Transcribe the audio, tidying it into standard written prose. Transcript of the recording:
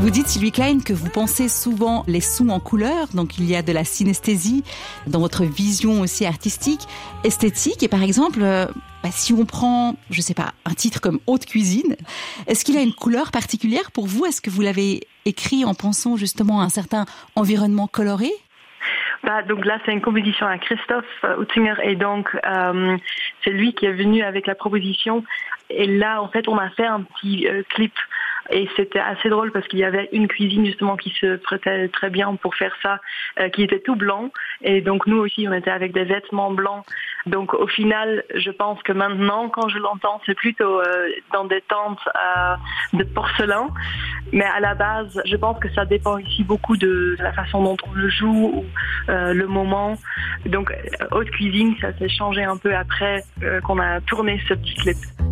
Vous dites, Sylvie Klein, que vous pensez souvent les sons en couleur, donc il y a de la synesthésie dans votre vision aussi artistique, esthétique. Et par exemple, si on prend, je sais pas, un titre comme Haute Cuisine, est-ce qu'il a une couleur particulière pour vous? Est-ce que vous l'avez écrit en pensant justement à un certain environnement coloré? Donc là, c'est une composition à Christophe Utzinger et donc c'est lui qui est venu avec la proposition. Et là, en fait, on a fait un petit clip et c'était assez drôle parce qu'il y avait une cuisine justement qui se prêtait très bien pour faire ça, qui était tout blanc. Et donc nous aussi, on était avec des vêtements blancs. Donc au final, je pense que maintenant, quand je l'entends, c'est plutôt dans des tentes de porcelain. Mais à la base, je pense que ça dépend ici beaucoup de la façon dont on le joue ou le moment. Donc Haute Cuisine, ça s'est changé un peu après qu'on a tourné ce petit clip.